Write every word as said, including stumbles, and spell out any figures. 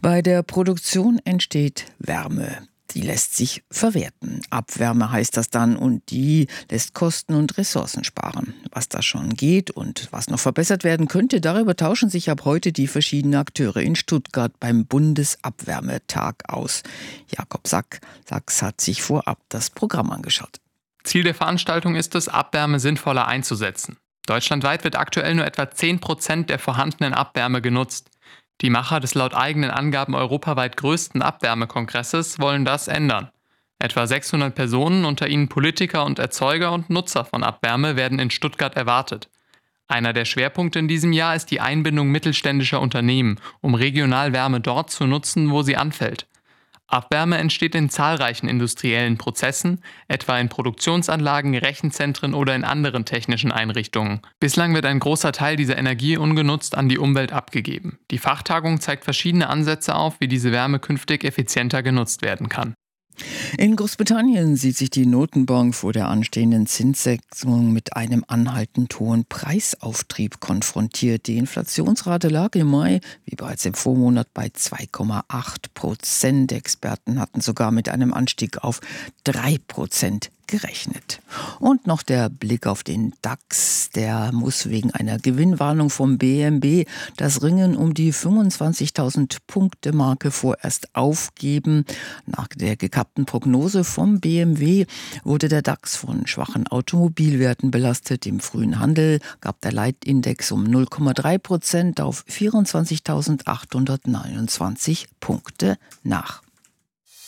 Bei der Produktion entsteht Wärme. Die lässt sich verwerten. Abwärme heißt das dann und die lässt Kosten und Ressourcen sparen. Was da schon geht und was noch verbessert werden könnte, darüber tauschen sich ab heute die verschiedenen Akteure in Stuttgart beim Bundesabwärmetag aus. Jakob Sack, Sachs hat sich vorab das Programm angeschaut. Ziel der Veranstaltung ist es, Abwärme sinnvoller einzusetzen. Deutschlandweit wird aktuell nur etwa zehn Prozent der vorhandenen Abwärme genutzt. Die Macher des laut eigenen Angaben europaweit größten Abwärmekongresses wollen das ändern. Etwa sechshundert Personen, unter ihnen Politiker und Erzeuger und Nutzer von Abwärme, werden in Stuttgart erwartet. Einer der Schwerpunkte in diesem Jahr ist die Einbindung mittelständischer Unternehmen, um regional Wärme dort zu nutzen, wo sie anfällt. Abwärme entsteht in zahlreichen industriellen Prozessen, etwa in Produktionsanlagen, Rechenzentren oder in anderen technischen Einrichtungen. Bislang wird ein großer Teil dieser Energie ungenutzt an die Umwelt abgegeben. Die Fachtagung zeigt verschiedene Ansätze auf, wie diese Wärme künftig effizienter genutzt werden kann. In Großbritannien sieht sich die Notenbank vor der anstehenden Zinssenkung mit einem anhaltend hohen Preisauftrieb konfrontiert. Die Inflationsrate lag im Mai, wie bereits im Vormonat, bei zwei Komma acht Prozent. Experten hatten sogar mit einem Anstieg auf drei Prozent gerechnet. Und noch der Blick auf den DAX. Der muss wegen einer Gewinnwarnung vom B M W das Ringen um die fünfundzwanzigtausend Punkte Marke vorerst aufgeben. Nach der gekappten Prognose vom B M W wurde der DAX von schwachen Automobilwerten belastet. Im frühen Handel gab der Leitindex um null Komma drei Prozent auf vierundzwanzigtausendachthundertneunundzwanzig Punkte nach.